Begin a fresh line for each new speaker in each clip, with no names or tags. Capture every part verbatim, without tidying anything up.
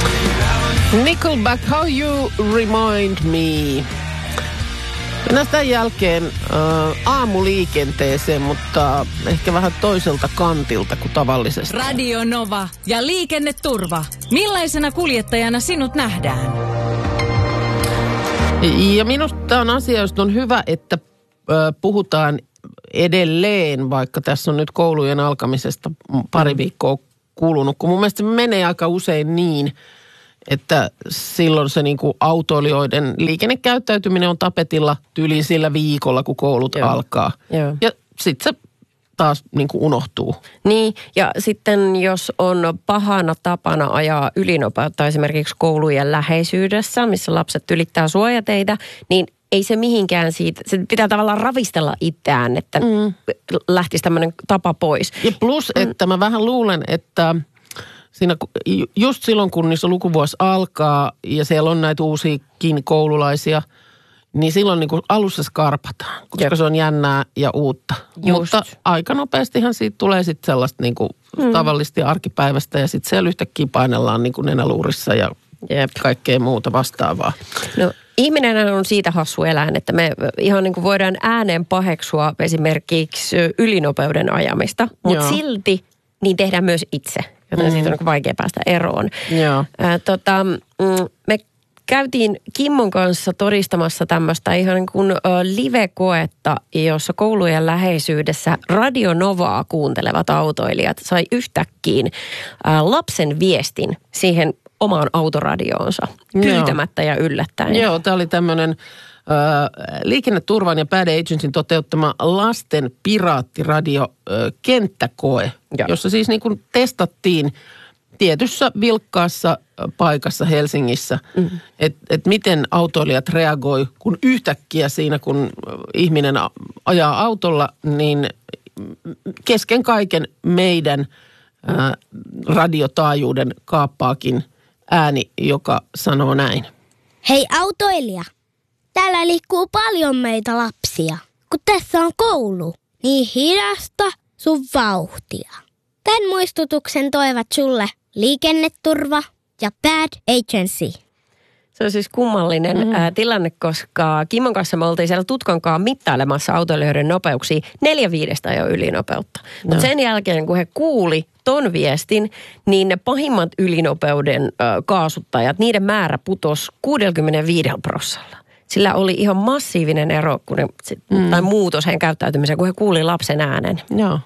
Nickelback, How You Remind Me. Mennään tämän jälkeen äh, aamuliikenteeseen, mutta ehkä vähän toiselta kantilta kuin tavallisesti.
Radio Nova ja liikenneturva. Millaisena kuljettajana sinut nähdään?
Ja minusta tämä on asia, josta on hyvä, että äh, puhutaan edelleen, vaikka tässä on nyt koulujen alkamisesta pari viikkoa kulunut, kun mun mielestä se menee aika usein niin, että silloin se niin kuin autoilijoiden liikennekäyttäytyminen on tapetilla tyyliin sillä viikolla, kun koulut Joo. alkaa. Joo. Ja sitten se taas niin kuin unohtuu.
Niin, ja sitten jos on pahana tapana ajaa ylinopeutta esimerkiksi koulujen läheisyydessä, missä lapset ylittää suojateitä, niin ei se mihinkään siitä, se pitää tavallaan ravistella itseään, että mm. lähtisi tämmöinen tapa pois.
Ja plus, että mä vähän luulen, että siinä just silloin, kun niissä lukuvuosi alkaa ja siellä on näitä uusiakin koululaisia, niin silloin niin kuin alussa skarpataan, koska Jep. se on jännää ja uutta. Just. Mutta aika nopeastihan siitä tulee sitten sellaista niin kuin mm. tavallisesti arkipäivästä ja sitten siellä yhtäkkiä painellaan niin kuin nenäluurissa ja Jep. kaikkea muuta vastaavaa.
No ihminen on siitä hassu eläin, että me ihan niin kuin voidaan ääneen paheksua esimerkiksi ylinopeuden ajamista, mutta silti niin tehdään myös itse. Joten mm. siitä on vaikea päästä eroon.
Joo.
Ää, tota, me käytiin Kimmon kanssa todistamassa tämmöistä ihan niin kuin live-koetta, jossa koulujen läheisyydessä Radio Novaa kuuntelevat autoilijat sai yhtäkkiä ää, lapsen viestin siihen omaan autoradioonsa pyytämättä ja yllättäen.
Joo, tämä oli tämmöinen Liikenneturvan ja Bad Agencyn toteuttama lasten piraattiradio kenttäkoe, Joo. jossa siis niin kuin testattiin tietyssä vilkkaassa paikassa Helsingissä, mm. että et miten autoilijat reagoi, kun yhtäkkiä siinä, kun ihminen ajaa autolla, niin kesken kaiken meidän ää, radiotaajuuden kaappaakin ääni, joka sanoo näin.
Hei autoilija! Täällä liikkuu paljon meitä lapsia, kun tässä on koulu. Niin hidasta sun vauhtia. Tän muistutuksen toivat sulle Liikenneturva ja Bad Agency.
Se on siis kummallinen mm. ää, tilanne, koska Kimmon kanssa me oltiin siellä tutkankaan mittailemassa autoilijoiden nopeuksia neljä viidestä jo ylinopeutta. No. Mutta sen jälkeen, kun he kuuli ton viestin, niin ne pahimmat ylinopeuden ää, kaasuttajat, niiden määrä putosi kuusikymmentäviisi prosentilla. Sillä oli ihan massiivinen ero, kun ne, mm. tai muutos heidän käyttäytymiseen, kun he kuuli lapsen äänen.
Joo.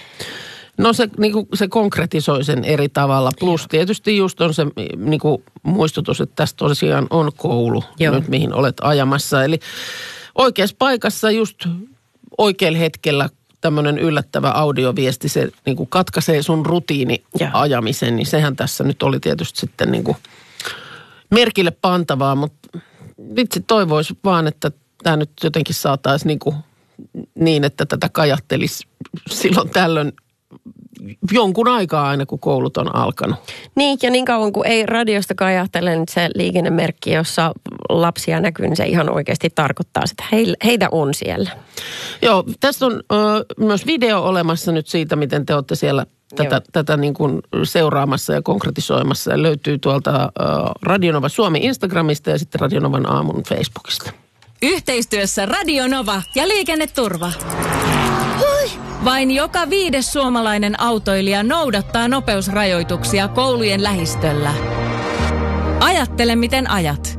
No se, niin kuin, se konkretisoi sen eri tavalla. Plus Joo. tietysti just on se niin kuin muistutus, että tässä tosiaan on koulu Joo. nyt, mihin olet ajamassa. Eli oikeassa paikassa just oikealla hetkellä tämmöinen yllättävä audioviesti, se niin kuin katkaisee sun rutiini Joo. ajamisen. Niin sehän tässä nyt oli tietysti sitten niin kuin merkille pantavaa, mutta vitsi toivoisi vaan, että tämä nyt jotenkin saataisiin niin, kuin niin, että tätä kajattelisi silloin tällöin jonkun aikaa aina, kun koulut on alkanut.
Niin, ja niin kauan kuin ei radiosta kajahtele nyt se liikennemerkki, jossa lapsia näkyy, niin se ihan oikeasti tarkoittaa, että heitä on siellä.
Joo, tässä on ö, myös video olemassa nyt siitä, miten te olette siellä tätä, tätä niin kuin seuraamassa ja konkretisoimassa. Ja löytyy tuolta ö, Radio Nova Suomi Instagramista ja sitten Radio Novan aamun Facebookista.
Yhteistyössä Radio Nova ja Liikenneturva. Vain joka viides suomalainen autoilija noudattaa nopeusrajoituksia koulujen lähistöllä. Ajattele, miten ajat.